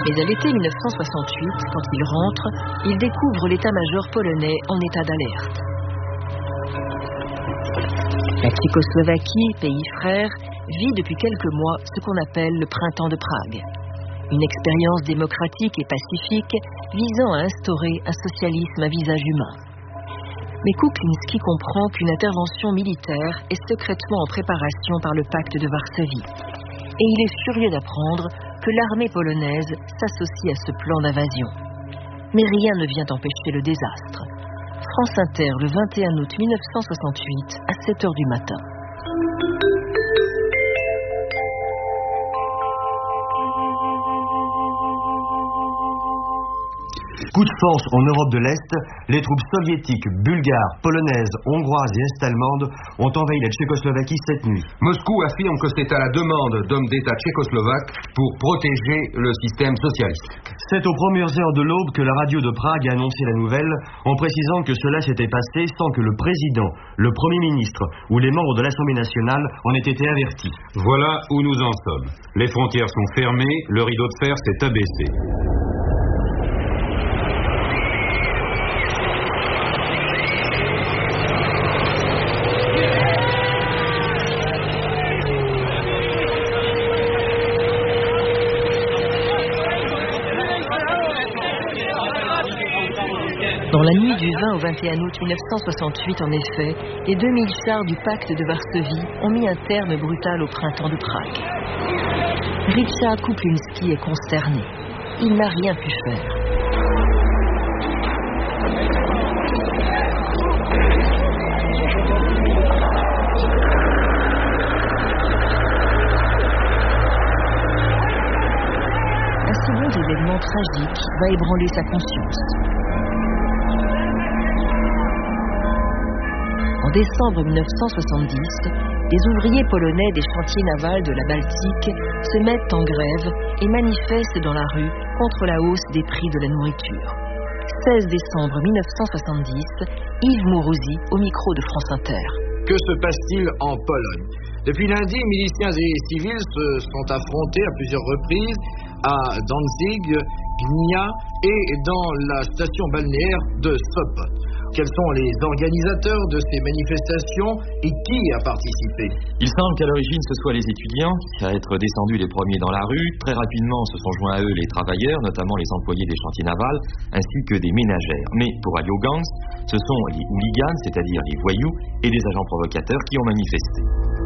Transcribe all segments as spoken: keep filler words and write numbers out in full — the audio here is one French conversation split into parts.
Mais à l'été mille neuf cent soixante-huit, quand il rentre, il découvre l'état-major polonais en état d'alerte. La Tchécoslovaquie, pays frère, vit depuis quelques mois ce qu'on appelle le printemps de Prague. Une expérience démocratique et pacifique visant à instaurer un socialisme à visage humain. Mais Kuklinski comprend qu'une intervention militaire est secrètement en préparation par le pacte de Varsovie. Et il est furieux d'apprendre que l'armée polonaise s'associe à ce plan d'invasion. Mais rien ne vient empêcher le désastre. France Inter, le vingt et un août mille neuf cent soixante-huit, à sept heures du matin. Coup de force en Europe de l'Est, les troupes soviétiques, bulgares, polonaises, hongroises et est-allemandes ont envahi la Tchécoslovaquie cette nuit. Moscou affirme que c'est à la demande d'hommes d'État tchécoslovaques pour protéger le système socialiste. C'est aux premières heures de l'aube que la radio de Prague a annoncé la nouvelle, en précisant que cela s'était passé sans que le président, le Premier ministre ou les membres de l'Assemblée nationale en aient été avertis. Voilà où nous en sommes. Les frontières sont fermées, le rideau de fer s'est abaissé. Dans la nuit du vingt au vingt et un août mille neuf cent soixante-huit, en effet, les deux mille chars du pacte de Varsovie ont mis un terme brutal au printemps de Prague. Richard Kuklinski est consterné. Il n'a rien pu faire. Un second événement tragique va ébranler sa conscience. En décembre mille neuf cent soixante-dix, les ouvriers polonais des chantiers navals de la Baltique se mettent en grève et manifestent dans la rue contre la hausse des prix de la nourriture. seize décembre mille neuf cent soixante-dix, Yves Mourouzi au micro de France Inter. Que se passe-t-il en Pologne? Depuis lundi, miliciens et civils se sont affrontés à plusieurs reprises à Danzig, Gdynia et dans la station balnéaire de Sopot. Quels sont les organisateurs de ces manifestations et qui a participé? Il semble qu'à l'origine ce soit les étudiants qui à être descendus les premiers dans la rue. Très rapidement se sont joints à eux les travailleurs, notamment les employés des chantiers navals, ainsi que des ménagères. Mais pour aller aux gangs, ce sont les hooligans, c'est-à-dire les voyous, et les agents provocateurs qui ont manifesté.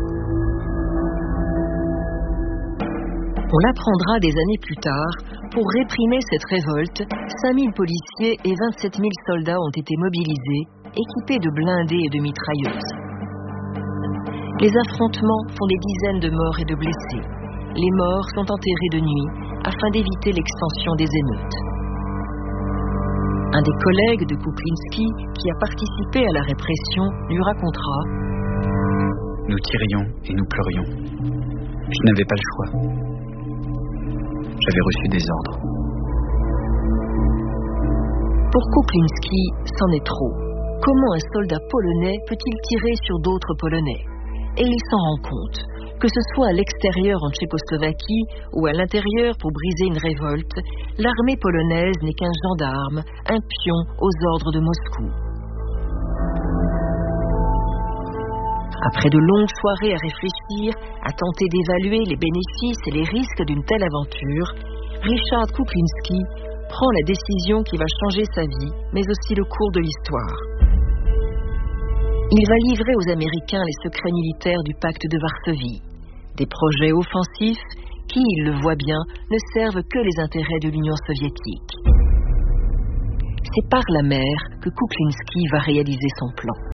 On l'apprendra des années plus tard. Pour réprimer cette révolte, cinq mille policiers et vingt-sept mille soldats ont été mobilisés, équipés de blindés et de mitrailleuses. Les affrontements font des dizaines de morts et de blessés. Les morts sont enterrés de nuit afin d'éviter l'extension des émeutes. Un des collègues de Kuklinski, qui a participé à la répression, lui racontera: Nous tirions et nous pleurions. Je n'avais pas le choix. J'avais reçu des ordres. Pour Kuklinski, c'en est trop. Comment un soldat polonais peut-il tirer sur d'autres Polonais? Et il s'en rend compte. Que ce soit à l'extérieur en Tchécoslovaquie ou à l'intérieur pour briser une révolte, l'armée polonaise n'est qu'un gendarme, un pion aux ordres de Moscou. Après de longues soirées à réfléchir, à tenter d'évaluer les bénéfices et les risques d'une telle aventure, Richard Kuklinski prend la décision qui va changer sa vie, mais aussi le cours de l'histoire. Il va livrer aux Américains les secrets militaires du pacte de Varsovie. Des projets offensifs qui, il le voit bien, ne servent que les intérêts de l'Union soviétique. C'est par la mer que Kuklinski va réaliser son plan.